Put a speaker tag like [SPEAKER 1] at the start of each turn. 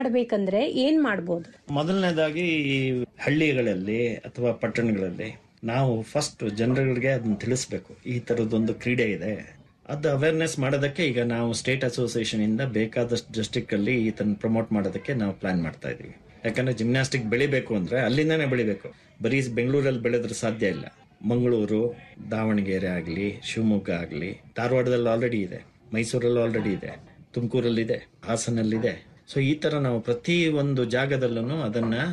[SPEAKER 1] ಮಾಡ್ಬೇಕಂದ್ರೆ ಏನ್ ಮಾಡ್ಬೋದು?
[SPEAKER 2] ಮೊದಲನೇದಾಗಿ ಈ ಹಳ್ಳಿಗಳಲ್ಲಿ ಅಥವಾ ಪಟ್ಟಣಗಳಲ್ಲಿ ನಾವು ಫಸ್ಟ್ ಜನರಿಗೆ ಅದನ್ನ ತಿಳಿಸ್ಬೇಕು, ಈ ತರದೊಂದು ಕ್ರೀಡೆ ಇದೆ. ಅದು ಅವೇರ್ನೆಸ್ ಮಾಡೋದಕ್ಕೆ ಈಗ ನಾವು ಸ್ಟೇಟ್ ಅಸೋಸಿಯೇಷನ್ ಇಂದ ಬೇಕಾದಷ್ಟು ಡಿಸ್ಟ್ರಿಕ್ಟ್ ಅಲ್ಲಿ ಇದನ್ನ ಪ್ರಮೋಟ್ ಮಾಡೋದಕ್ಕೆ ನಾವು ಪ್ಲಾನ್ ಮಾಡ್ತಾ ಇದೀವಿ. ಯಾಕಂದ್ರೆ ಜಿಮ್ನಾಸ್ಟಿಕ್ ಬೆಳಿಬೇಕು ಅಂದ್ರೆ ಅಲ್ಲಿಂದಾನೇ ಬೆಳಿಬೇಕು. ಬರೀ ಬೆಂಗಳೂರಲ್ಲಿ ಬೆಳೆದ್ರೆ ಸಾಧ್ಯ ಇಲ್ಲ. ಮಂಗಳೂರು, ದಾವಣಗೆರೆ ಆಗಲಿ, ಶಿವಮೊಗ್ಗ ಆಗಲಿ, ಧಾರವಾಡದಲ್ಲಿ ಆಲ್ರೆಡಿ ಇದೆ, ಮೈಸೂರಲ್ಲಿ ಆಲ್ರೆಡಿ ಇದೆ, ತುಮಕೂರಲ್ಲಿದೆ, ಹಾಸನಲ್ಲಿದೆ. ಸೊ ಈ ತರ ನಾವು ಪ್ರತಿ ಒಂದು ಜಾಗದಲ್ಲೂ ಅದನ್ನ